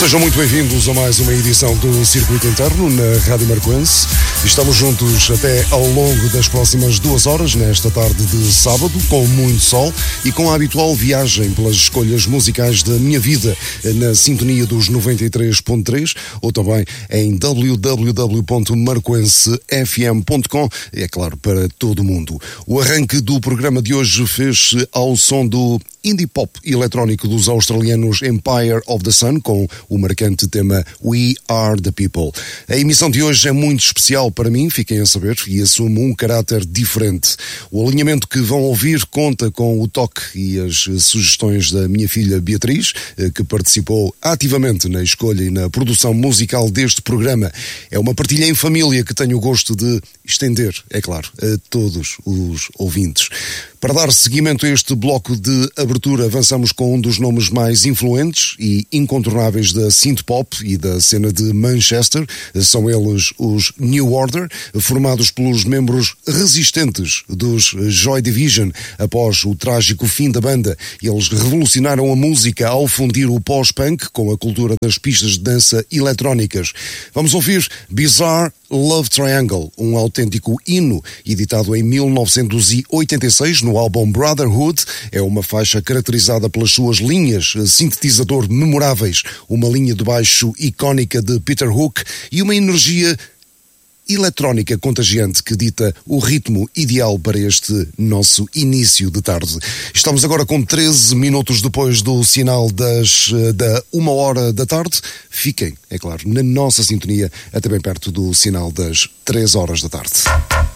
Sejam muito bem-vindos a mais uma edição do Circuito Interno na Rádio Marcoense. Estamos juntos até ao longo das próximas 2 horas, nesta tarde de sábado, com muito sol e com a habitual viagem pelas escolhas musicais da minha vida na sintonia dos 93.3 ou também em www.marcoensefm.com, é claro, para todo o mundo. O arranque do programa de hoje fez-se ao som do indie pop eletrónico dos australianos Empire of the Sun, com o marcante tema We Are the People. A emissão de hoje é muito especial para mim, fiquem a saber, e assume um caráter diferente. O alinhamento que vão ouvir conta com o toque e as sugestões da minha filha Beatriz, que participou ativamente na escolha e na produção musical deste programa. É uma partilha em família que tenho o gosto de estender, é claro, a todos os ouvintes. Para dar seguimento a este bloco de abertura, avançamos com um dos nomes mais influentes e incontornáveis da synth-pop e da cena de Manchester. São eles os New Order, formados pelos membros resistentes dos Joy Division. Após o trágico fim da banda, eles revolucionaram a música ao fundir o pós-punk com a cultura das pistas de dança eletrónicas. Vamos ouvir Bizarre Love Triangle, um autêntico hino editado em 1986 no álbum Brotherhood. É uma faixa caracterizada pelas suas linhas sintetizador memoráveis, uma linha de baixo icónica de Peter Hook e uma energia eletrónica contagiante que dita o ritmo ideal para este nosso início de tarde. Estamos agora com 13 minutos depois do sinal da 1h da tarde. Fiquem, é claro, na nossa sintonia até bem perto do sinal das 3 horas da tarde.